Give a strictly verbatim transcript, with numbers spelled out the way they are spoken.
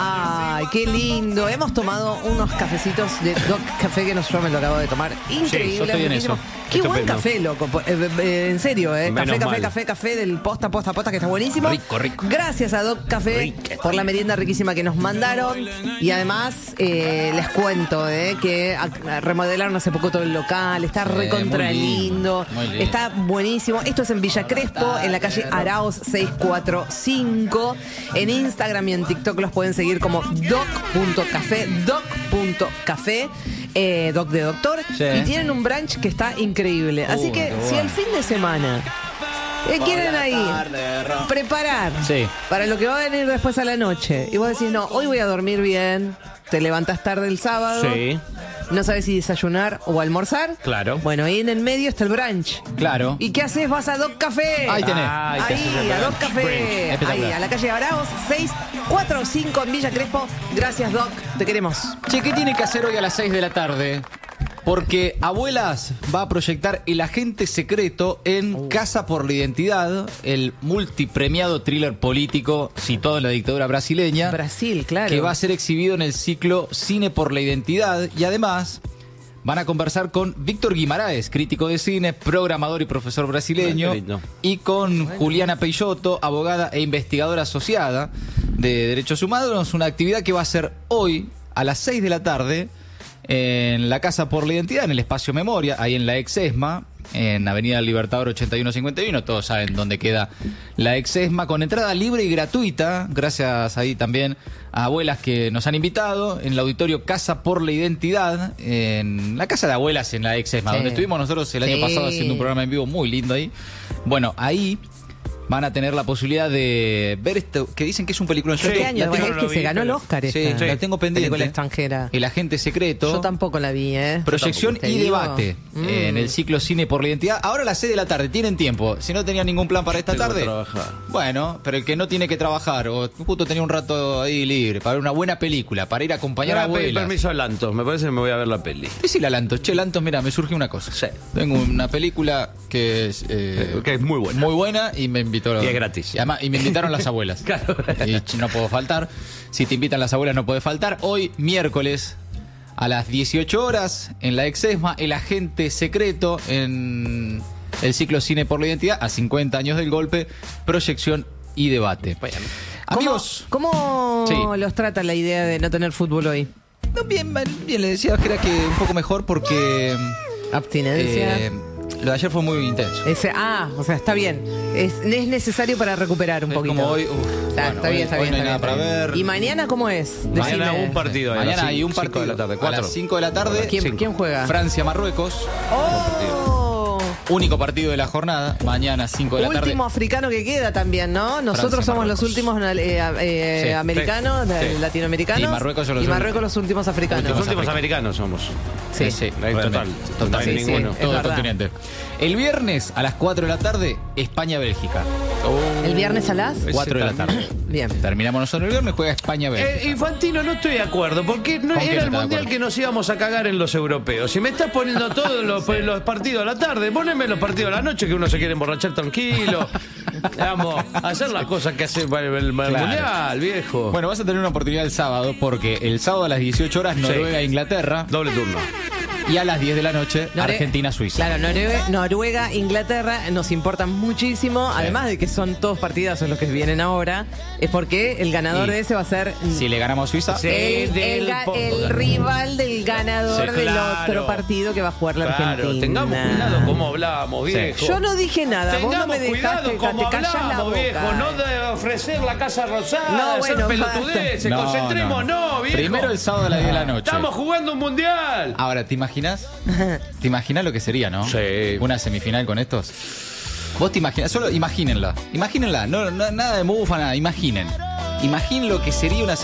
Ay, qué lindo. Hemos tomado unos cafecitos de Doc Café que no, yo me lo acabo de tomar. Increíble. Sí, yo estoy en eso. Qué buen Estupendo. café, loco. Eh, eh, en serio, ¿eh? Menos Café, café, mal. café, café del posta, posta, posta, que está buenísimo. Rico, rico. Gracias a Doc Café Rico. por la merienda riquísima que nos mandaron. Y además, eh, les cuento, ¿eh? Que a- remodelaron hace poco todo el local. Está Sí, recontra muy lindo, lindo. muy lindo. Está buenísimo. Esto es en Villa Crespo, en la calle Araos seiscientos cuarenta y cinco. En Instagram y en TikTok los pueden seguir como doc punto café, doc punto café, eh, doc de doctor. Sí. Y tienen un brunch que está increíble. Así Uy, que qué si bueno. el fin de semana eh, quieren ahí preparar Sí. para lo que va a venir después a la noche, y vos decís, no, hoy voy a dormir bien, te levantás tarde el sábado, Sí. no sabes si desayunar o almorzar. Claro. Bueno, ahí en el medio está el brunch. Claro. ¿Y qué haces? Vas a Doc Café. Ahí tenés. Ah, ahí te haces Ahí, el a Doc brunch. Café. Brunch. Espectacular. Ahí, a la calle Araos seiscientos cuarenta y cinco en Villa Crespo. Gracias, Doc. Te queremos. Che, ¿qué tiene que hacer hoy a las seis de la tarde? Porque Abuelas va a proyectar El Agente Secreto en Casa por la Identidad, el multipremiado thriller político situado en la dictadura brasileña, Brasil, claro. que va a ser exhibido en el ciclo Cine por la Identidad. Y además van a conversar con Víctor Guimaraes, crítico de cine, programador y profesor brasileño, Qué lindo. y con Juliana Peixoto, abogada e investigadora asociada de Derechos Humanos, una actividad que va a ser hoy a las seis de la tarde en la Casa por la Identidad, en el Espacio Memoria, ahí en la ex ESMA, en Avenida del Libertador ochenta y uno cincuenta y uno. Todos saben dónde queda la ex ESMA, con entrada libre y gratuita, gracias ahí también a abuelas que nos han invitado, en el auditorio Casa por la Identidad, en la casa de abuelas en la ex ESMA, Sí. donde estuvimos nosotros el año Sí. pasado haciendo un programa en vivo muy lindo ahí. Bueno, ahí van a tener la posibilidad de ver esto, que dicen que es un película. Sí, ¿Qué año la tengo, es no que lo se vi, ganó el pero- Oscar Sí, esta la tengo pendiente. película extranjera? El Agente Secreto. Yo tampoco la vi, ¿eh? Proyección Te y digo. debate Mm. en el ciclo Cine por la Identidad. Ahora a las seis de la tarde, tienen tiempo. Si no tenían ningún plan para esta Tengo que tarde, trabajar. bueno, pero el que no tiene que trabajar, o justo tenía un rato ahí libre, para ver una buena película, para ir a acompañar a Voy a pedir abuelas. permiso a Lantos, me parece que me voy a ver la peli. Decile a Lantos, che, Lantos, mira, me surge una cosa. Sí. Tengo una película que es, eh, Eh, que es muy buena. Muy buena y me invitó. Y es gratis. Y, además, y me invitaron las abuelas. Claro. Y ch- no puedo faltar. Si te invitan las abuelas, no puede faltar. Hoy, miércoles, a las dieciocho horas, en la ex ESMA, El Agente Secreto, en el ciclo Cine por la Identidad, a cincuenta años del golpe, proyección y debate. ¿Cómo, Amigos, ¿cómo Sí. los trata la idea de no tener fútbol hoy? no, bien, bien, le decía que era que un poco mejor porque Abstinencia. eh, lo de ayer fue muy intenso. Ese, ah, o sea, está bien. Es, es necesario para recuperar un Es poquito. como hoy, uf, Está, bueno, está hoy- bien, está hoy bien. no hay está nada bien, para está bien. ver. ¿Y mañana cómo es? Mañana Decime. un partido. a las Mañana hay cinco- un cinco partido de la tarde, a cuatro. las cinco de la tarde. ¿Quién, Cinco. ¿Quién juega? Francia-Marruecos, ¡Oh! único partido de la jornada. Mañana cinco de la tarde. Último africano que queda también, ¿no? Nosotros Francia, somos los Marruecos. últimos eh, eh, Sí, americanos, sí, eh, sí. latinoamericanos. Y Marruecos son los y Marruecos los últimos africanos. Los últimos africanos. americanos somos. Sí. Sí, Ahí, realmente. total. Total, No hay sí, ninguno. Es todo el verdad. continente. El viernes a las cuatro de la tarde, España-Bélgica. ¿El viernes a las? Ese cuatro de la también. tarde. Bien. Terminamos nosotros el viernes, juega España-Bélgica. Eh, Infantino, no estoy de acuerdo, porque no ¿Con qué era no el estás de mundial acuerdo? que nos íbamos a cagar en los europeos. Si me estás poniendo todos los, los partidos a la tarde, poneme los partidos a la noche, que uno se quiere emborrachar tranquilo. Vamos, a hacer las cosas que hace para el, el Claro. mundial, viejo. Bueno, vas a tener una oportunidad el sábado, porque el sábado a las dieciocho horas, Noruega-Inglaterra, Doble turno. y a las diez de la noche, Nore- Argentina-Suiza. Claro, Noruega, Noruega, Inglaterra nos importan muchísimo, además de que son todos partidazos los que vienen ahora, es porque el ganador Y de ese va a ser Si le ganamos a Suiza, Sí. el, del el ga- po- el rival del ganador Sí, del claro. otro partido que va a jugar la Claro, Argentina. tengamos cuidado cómo hablamos, viejo. Yo no dije nada, vos no Tengamos me dejaste, cuidado como te callas la hablamos, boca. viejo. No de ofrecer la casa rosada, No, de bueno, hacer pelotudeces. No, Concentremos, no. no, viejo. Primero el sábado a las diez de la noche. Estamos jugando un mundial. Ahora, ¿te imaginas? ¿Te imaginas lo que sería, no? Sí. Una semifinal con estos. Vos te imaginas, solo imagínenla. Imagínenla, no, no- nada de mufa, nada, imaginen. Imaginen lo que sería una